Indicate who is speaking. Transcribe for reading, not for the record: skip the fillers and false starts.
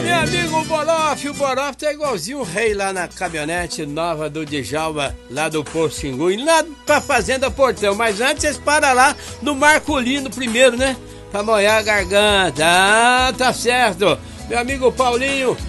Speaker 1: Meu amigo o Borof tá igualzinho o rei lá na caminhonete nova do Djalma, lá do Posto Xingu, indo lá pra Fazenda Portão. Mas antes vocês param lá no Marcolino primeiro, né? Pra molhar a garganta. Ah, tá certo. Meu amigo Paulinho,